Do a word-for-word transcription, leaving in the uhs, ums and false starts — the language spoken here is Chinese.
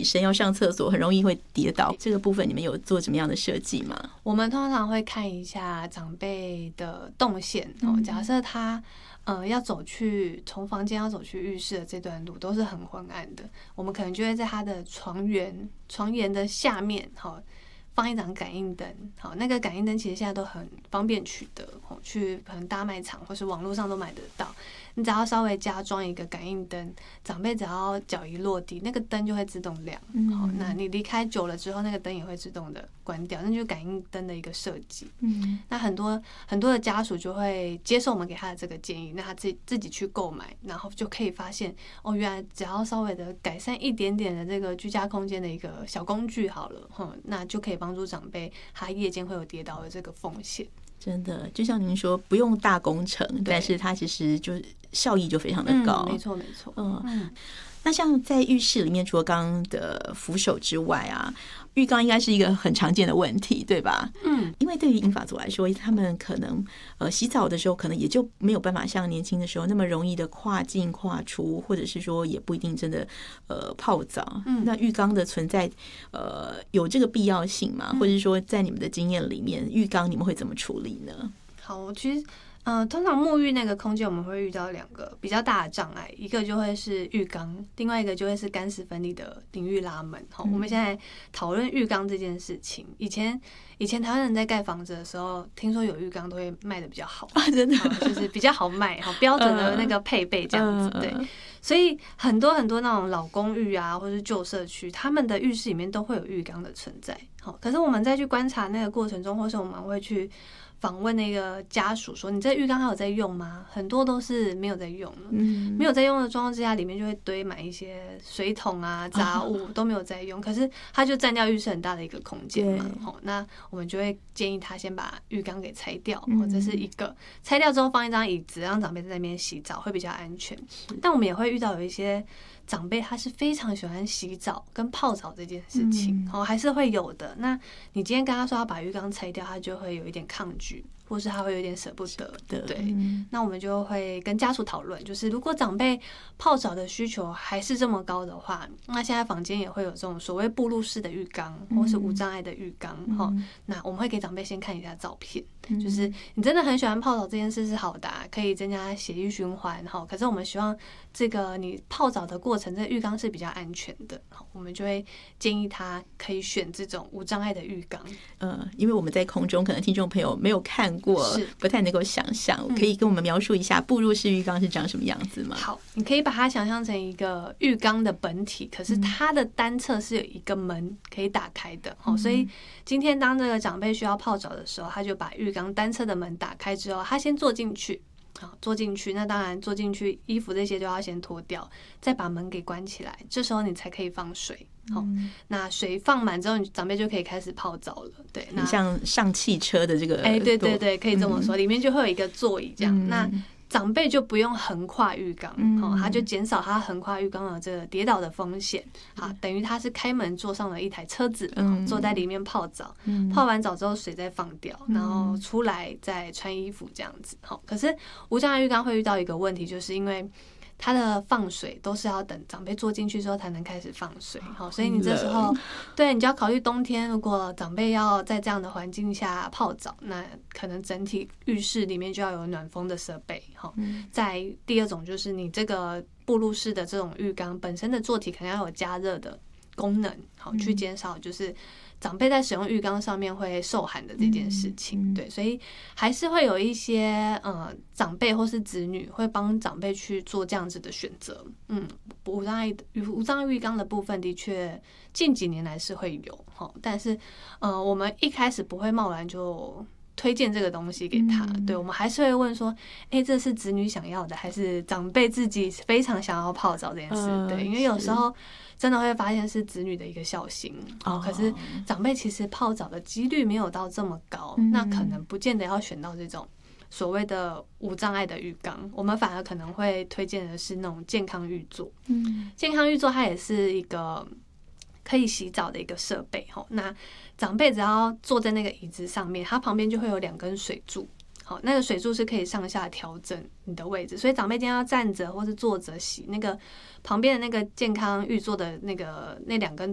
生要上厕所很容易会跌倒，这个部分你们有做怎么样的设计吗？ 我们通常会看一下长辈的动线哦，假设他呃要走去从房间要走去浴室的这段路都是很昏暗的，我们可能就会在他的床缘床沿的下面哈放一盏感应灯。好，那个感应灯其实现在都很方便取得，去可能大卖场或是网络上都买得到。你只要稍微加装一个感应灯，长辈只要脚一落地，那个灯就会自动亮。好，那你离开久了之后，那个灯也会自动的关掉，那就是感应灯的一个设计。嗯，那很多很多的家属就会接受我们给他的这个建议，那他自己自己去购买，然后就可以发现哦，原来只要稍微的改善一点点的这个居家空间的一个小工具好了，嗯，那就可以帮助长辈他夜间会有跌倒的这个风险。 真的，就像您说，不用大工程，但是它其实就效益就非常的高。 嗯、没错，没错。 嗯嗯。那像在浴室里面，除了刚刚的扶手之外啊，浴缸应该是一个很常见的问题，对吧？嗯，因为对于银发族来说，他们可能呃洗澡的时候，可能也就没有办法像年轻的时候那么容易的跨进跨出，或者是说也不一定真的呃泡澡。嗯，那浴缸的存在呃有这个必要性吗？或者是说在你们的经验里面，浴缸你们会怎么处理呢？ 好，其实。呃，通常沐浴那个空间，我们会遇到两个比较大的障碍，一个就会是浴缸，另外一个就会是干湿分离的淋浴拉门。好、嗯，我们现在讨论浴缸这件事情。以前以前台湾人在盖房子的时候，听说有浴缸都会卖的比较好啊，真的就是比较好卖，好标准的那个配备这样子。对，所以很多很多那种老公寓啊，或是旧社区，他们的浴室里面都会有浴缸的存在。好，可是我们在去观察那个过程中，或是我们会去访问那个家属说：“你这浴缸还有在用吗？”很多都是没有在用了，嗯，没有在用的状况之下，里面就会堆满一些水桶啊、杂物，都没有在用。可是它就占掉浴室很大的一个空间嘛。好，那我们就会建议他先把浴缸给拆掉，或者是一个拆掉之后放一张椅子，让长辈在那边洗澡会比较安全。但我们也会遇到有一些长辈他是非常喜欢洗澡跟泡澡这件事情，哦，还是会有的。那你今天跟他说要把浴缸拆掉，他就会有一点抗拒，或是他会有点舍不得。对，嗯、那我们就会跟家属讨论，就是如果长辈泡澡的需求还是这么高的话，那现在坊间也会有这种所谓步入式的浴缸，或是无障碍的浴缸。哈、嗯，那我们会给长辈先看一下照片，嗯、就是你真的很喜欢泡澡这件事是好的、啊，可以增加血液循环。哈，可是我们希望这个你泡澡的过程，这个浴缸是比较安全的。好，我们就会建议他可以选这种无障碍的浴缸。 呃，因为我们在空中，可能听众朋友没有看过，不太能够想象，可以跟我们描述一下步入式浴缸是长什么样子吗？ 好，你可以把它想象成一个浴缸的本体，可是它的单侧是有一个门可以打开的。好、嗯，所以今天当这个长辈需要泡澡的时候，他就把浴缸单侧的门打开之后，他先坐进去。好，坐进去，那当然坐进去，衣服这些就要先脱掉，再把门给关起来。这时候你才可以放水。好、嗯，那水放满之后，你长辈就可以开始泡澡了。对，那像上汽车的这个， 哎、欸，对对对，可以这么说，嗯、里面就会有一个座椅这样。嗯、那长辈就不用横跨浴缸，嗯、哦，他就减少他横跨浴缸的这个跌倒的风险。好，等于他是开门坐上了一台车子，嗯、坐在里面泡澡，嗯、泡完澡之后水再放掉，嗯、然后出来再穿衣服这样子。好，可是无障碍浴缸会遇到一个问题，就是因为它的放水都是要等长辈坐进去之后才能开始放水，好，所以你这时候对你就要考虑冬天，如果长辈要在这样的环境下泡澡，那可能整体浴室里面就要有暖风的设备。好，再第二种就是你这个步入式的这种浴缸本身的座体可能要有加热的功能，好，去减少就是长辈在使用浴缸上面会受寒的这件事情。对，所以还是会有一些呃长辈或是子女会帮长辈去做这样子的选择。嗯，无障碍无障碍浴缸的部分的确近几年来是会有，但是呃我们一开始不会贸然就推荐这个东西给他，嗯、对，我们还是会问说，哎、欸，这是子女想要的，还是长辈自己非常想要泡澡这件事？呃、对，因为有时候真的会发现是子女的一个孝心，哦、可是长辈其实泡澡的几率没有到这么高，嗯、那可能不见得要选到这种所谓的无障碍的浴缸，我们反而可能会推荐的是那种健康浴座。嗯，健康浴座它也是一个可以洗澡的一个设备。那长辈只要坐在那个椅子上面，它旁边就会有两根水柱。好，那个水柱是可以上下调整你的位置，所以长辈今天要站着或是坐着洗，那个旁边的那个健康浴座的那个那两根